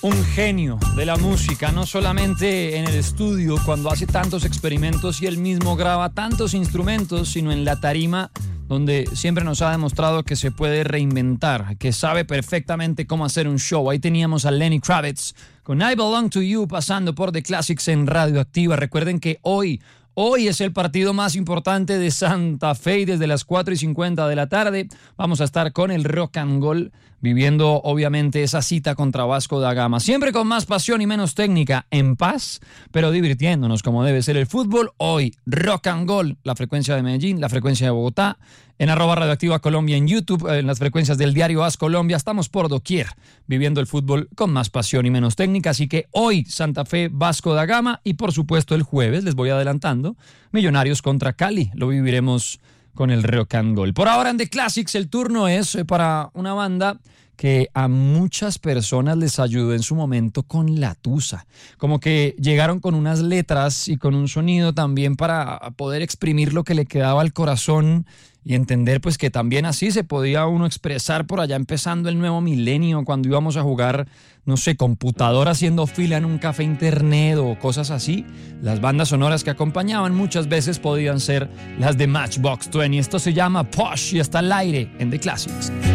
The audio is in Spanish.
Un genio de la música, no solamente en el estudio cuando hace tantos experimentos y él mismo graba tantos instrumentos, sino en la tarima donde siempre nos ha demostrado que se puede reinventar, que sabe perfectamente cómo hacer un show. Ahí teníamos a Lenny Kravitz con I Belong to You pasando por The Classics en Radioactiva. Recuerden que hoy es el partido más importante de Santa Fe y desde las 4:50 de la tarde vamos a estar con el Rock and Gold viviendo obviamente esa cita contra Vasco da Gama. Siempre con más pasión y menos técnica, en paz, pero divirtiéndonos como debe ser el fútbol. Hoy Rock and Gold, la frecuencia de Medellín, la frecuencia de Bogotá, en @Radioactiva Colombia en YouTube, en las frecuencias del diario AS Colombia. Estamos por doquier viviendo el fútbol con más pasión y menos técnica. Así que hoy Santa Fe, Vasco da Gama y por supuesto el jueves, les voy adelantando, Millonarios contra Cali. Lo viviremos con el Rock and Gold. Por ahora en The Classics el turno es para una banda que a muchas personas les ayudó en su momento con la tusa. Como que llegaron con unas letras y con un sonido también para poder exprimir lo que le quedaba al corazón y entender pues que también así se podía uno expresar por allá empezando el nuevo milenio, cuando íbamos a jugar, no sé, computador haciendo fila en un café internet o cosas así. Las bandas sonoras que acompañaban muchas veces podían ser las de Matchbox 20. Esto se llama Posh y está al aire en The Classics.